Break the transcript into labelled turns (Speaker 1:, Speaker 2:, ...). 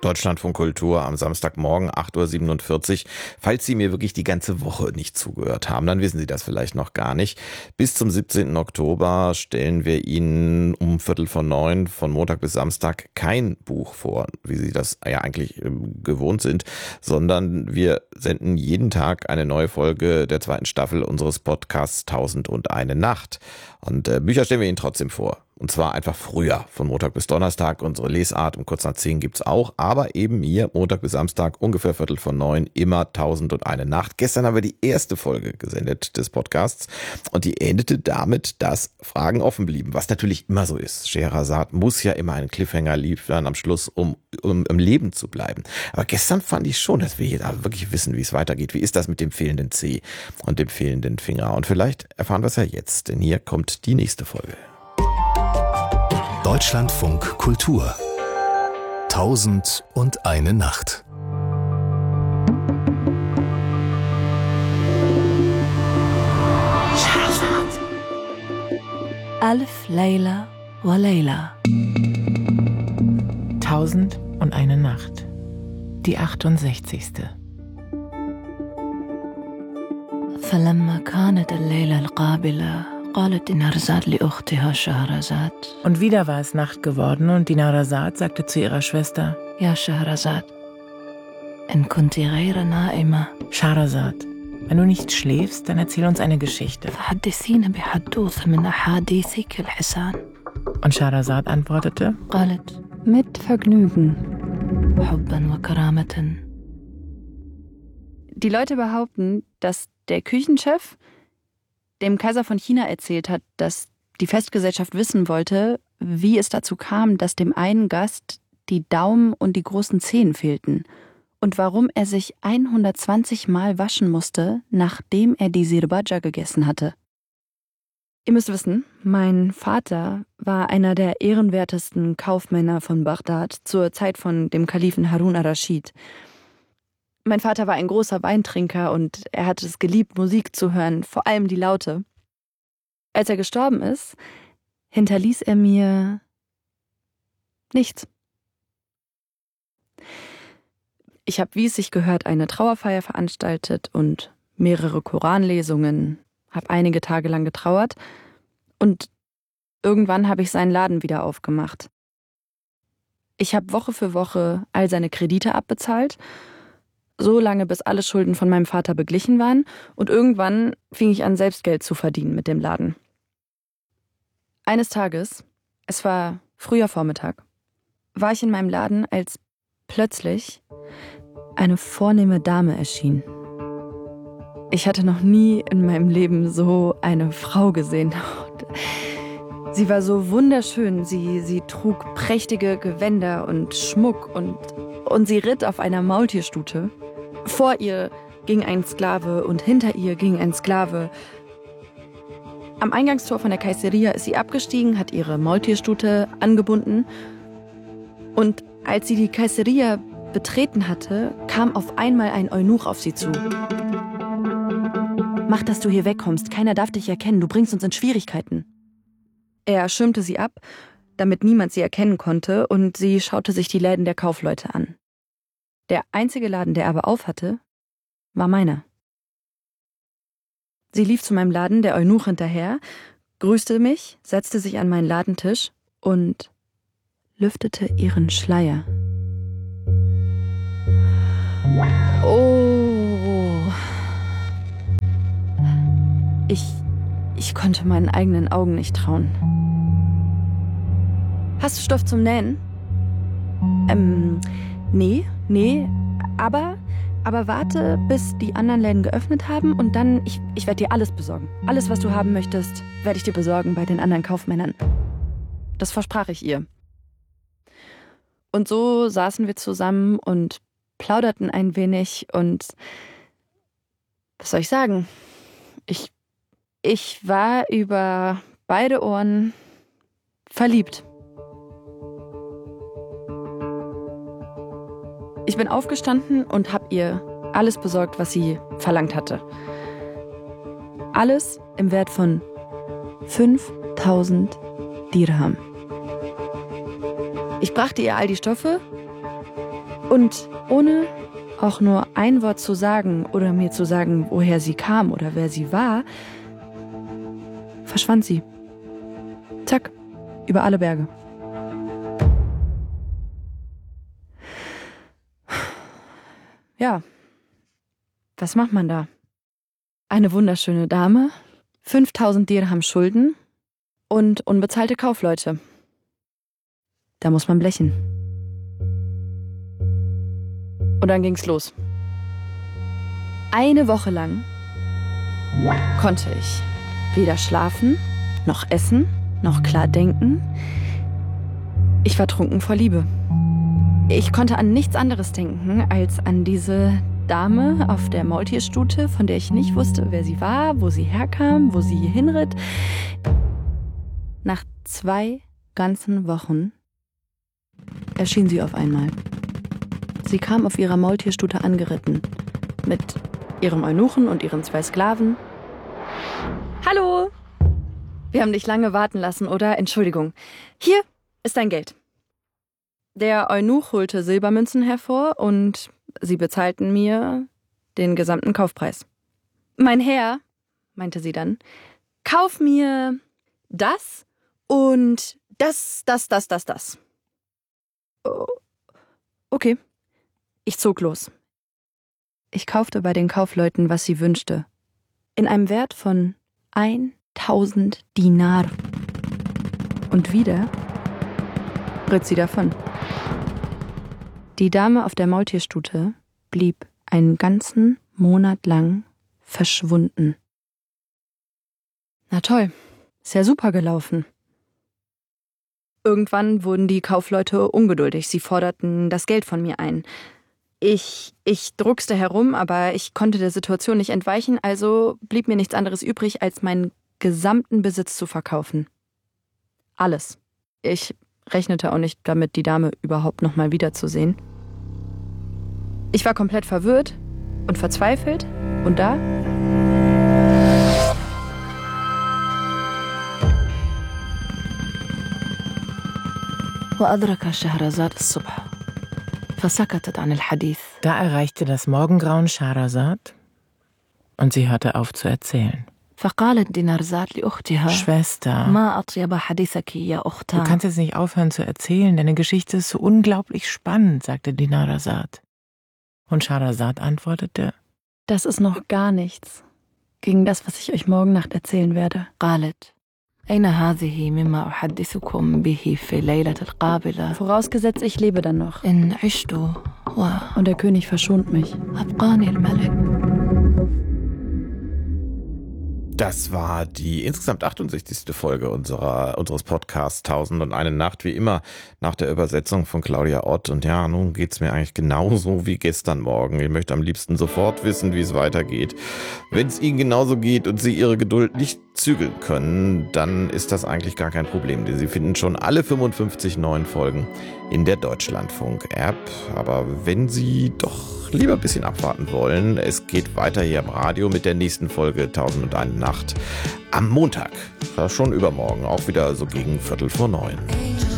Speaker 1: Deutschlandfunk Kultur am Samstagmorgen 8:47 Uhr. Falls Sie mir wirklich die ganze Woche nicht zugehört haben, dann wissen Sie das vielleicht noch gar nicht. Bis zum 17. Oktober stellen wir Ihnen um 8:45 von Montag bis Samstag kein Buch vor, wie Sie das ja eigentlich gewohnt sind, sondern wir senden jeden Tag eine neue Folge der 2. Staffel unseres Podcasts 1001 Nacht. Und Bücher stellen wir Ihnen trotzdem vor. Und zwar einfach früher, von Montag bis Donnerstag. Unsere Lesart um kurz nach 10 gibt's auch. Aber eben hier, Montag bis Samstag, ungefähr 8:45, immer 1001 Nacht. Gestern haben wir die erste Folge gesendet des Podcasts. Und die endete damit, dass Fragen offen blieben. Was natürlich immer so ist. Scheherazade muss ja immer einen Cliffhanger liefern am Schluss, um im Leben zu bleiben. Aber gestern fand ich schon, dass wir hier da wirklich wissen, wie es weitergeht. Wie ist das mit dem fehlenden C und dem fehlenden Finger? Und vielleicht erfahren wir es ja jetzt. Denn hier kommt die nächste Folge.
Speaker 2: Deutschlandfunk Kultur 1001 Nacht.
Speaker 3: Alf Layla wa Layla.
Speaker 4: 1001 Nacht. Die 68.
Speaker 3: فلما كانت الليلة القابلة قالت نهرزاد لأختها شهرزاد.
Speaker 4: Und wieder war es Nacht geworden und die Nahrazad sagte zu ihrer Schwester:
Speaker 3: يا شهرزاد إن كنت غير نائمة
Speaker 4: Scheherazad, wenn du nicht schläfst, dann erzähl uns eine Geschichte.
Speaker 3: فحدثينا بحدوثة من أحاديثك الحسان.
Speaker 4: Und Scheherazad antwortete:
Speaker 3: قالت mit Vergnügen حبا وكرامة.
Speaker 5: Die Leute behaupten, dass der Küchenchef dem Kaiser von China erzählt hat, dass die Festgesellschaft wissen wollte, wie es dazu kam, dass dem einen Gast die Daumen und die großen Zehen fehlten und warum er sich 120 Mal waschen musste, nachdem er die Sirbaja gegessen hatte. Ihr müsst wissen, mein Vater war einer der ehrenwertesten Kaufmänner von Bagdad zur Zeit von dem Kalifen Harun ar-Raschid. Mein Vater war ein großer Weintrinker und er hatte es geliebt, Musik zu hören, vor allem die laute. Als er gestorben ist, hinterließ er mir nichts. Ich habe, wie es sich gehört, eine Trauerfeier veranstaltet und mehrere Koranlesungen, habe einige Tage lang getrauert und irgendwann habe ich seinen Laden wieder aufgemacht. Ich habe Woche für Woche all seine Kredite abbezahlt, so lange, bis alle Schulden von meinem Vater beglichen waren und irgendwann fing ich an, selbst Geld zu verdienen mit dem Laden. Eines Tages, es war früher Vormittag, war ich in meinem Laden, als plötzlich eine vornehme Dame erschien. Ich hatte noch nie in meinem Leben so eine Frau gesehen. Sie war so wunderschön, sie trug prächtige Gewänder und Schmuck und sie ritt auf einer Maultierstute. Vor ihr ging ein Sklave und hinter ihr ging ein Sklave. Am Eingangstor von der Kaiseria ist sie abgestiegen, hat ihre Maultierstute angebunden. Und als sie die Kaiseria betreten hatte, kam auf einmal ein Eunuch auf sie zu. Mach, dass du hier wegkommst, keiner darf dich erkennen, du bringst uns in Schwierigkeiten. Er schirmte sie ab, damit niemand sie erkennen konnte, und sie schaute sich die Läden der Kaufleute an. Der einzige Laden, der aber auf hatte, war meiner. Sie lief zu meinem Laden, der Eunuch hinterher, grüßte mich, setzte sich an meinen Ladentisch und lüftete ihren Schleier. Oh. Ich konnte meinen eigenen Augen nicht trauen. Hast du Stoff zum Nähen? Nee, aber warte, bis die anderen Läden geöffnet haben und dann, ich werde dir alles besorgen. Alles, was du haben möchtest, werde ich dir besorgen bei den anderen Kaufmännern. Das versprach ich ihr. Und so saßen wir zusammen und plauderten ein wenig und was soll ich sagen? Ich war über beide Ohren verliebt. Ich bin aufgestanden und habe ihr alles besorgt, was sie verlangt hatte. Alles im Wert von 5000 Dirham. Ich brachte ihr all die Stoffe Und ohne auch nur ein Wort zu sagen oder mir zu sagen, woher sie kam oder wer sie war, verschwand sie. Zack, über alle Berge. Ja, was macht man da? Eine wunderschöne Dame, 5000 Dirham Schulden und unbezahlte Kaufleute. Da muss man blechen. Und dann ging's los. Eine Woche lang konnte ich weder schlafen, noch essen, noch klar denken. Ich war trunken vor Liebe. Ich konnte an nichts anderes denken, als an diese Dame auf der Maultierstute, von der ich nicht wusste, wer sie war, wo sie herkam, wo sie hinritt. Nach 2 ganzen Wochen erschien sie auf einmal. Sie kam auf ihrer Maultierstute angeritten, mit ihrem Eunuchen und ihren 2 Sklaven. Hallo! Wir haben dich lange warten lassen, oder? Entschuldigung. Hier ist dein Geld. Der Eunuch holte Silbermünzen hervor und sie bezahlten mir den gesamten Kaufpreis. Mein Herr, meinte sie dann, kauf mir das und das. Oh, okay. Ich zog los. Ich kaufte bei den Kaufleuten, was sie wünschte. In einem Wert von 1000 Dinar. Und wieder ritt sie davon. Die Dame auf der Maultierstute blieb einen ganzen Monat lang verschwunden. Na toll, ist ja super gelaufen. Irgendwann wurden die Kaufleute ungeduldig. Sie forderten das Geld von mir ein. Ich druckste herum, aber ich konnte der Situation nicht entweichen, also blieb mir nichts anderes übrig, als meinen gesamten Besitz zu verkaufen. Alles. Ich rechnete auch nicht damit, die Dame überhaupt noch mal wiederzusehen. Ich war komplett verwirrt und verzweifelt und da
Speaker 3: وأدرك شهرزاد الصبح فسكتت عن الحديث.
Speaker 4: Da erreichte das Morgengrauen Schahrazad und sie hörte auf zu erzählen.
Speaker 3: فقالت دينارزاد لأختها
Speaker 4: Schwester,
Speaker 3: ما أطيب حديثك يا
Speaker 4: du
Speaker 3: أختها.
Speaker 4: kannst jetzt nicht aufhören zu erzählen, deine Geschichte ist so unglaublich spannend, sagte Dinarzad. Und Schahrazad antwortete,
Speaker 5: das ist noch gar nichts gegen das, was ich euch morgen Nacht erzählen werde.
Speaker 3: قالت أين هذه مما أحدثكم به في الليلة القابلة.
Speaker 5: Vorausgesetzt, ich lebe dann noch.
Speaker 3: إن عشت
Speaker 5: Und der König verschont mich.
Speaker 3: وأبقاني الملك.
Speaker 1: Das war die insgesamt 68. Folge unseres Podcasts 1001 Nacht, wie immer nach der Übersetzung von Claudia Ott. Und ja, nun geht's mir eigentlich genauso wie gestern Morgen. Ich möchte am liebsten sofort wissen, wie es weitergeht. Wenn es Ihnen genauso geht und Sie Ihre Geduld nicht zügeln können, dann ist das eigentlich gar kein Problem. Denn Sie finden schon alle 55 neuen Folgen in der Deutschlandfunk-App. Aber wenn Sie doch lieber ein bisschen abwarten wollen, es geht weiter hier im Radio mit der nächsten Folge 1001 Nacht am Montag. Schon übermorgen, auch wieder so gegen 8:45.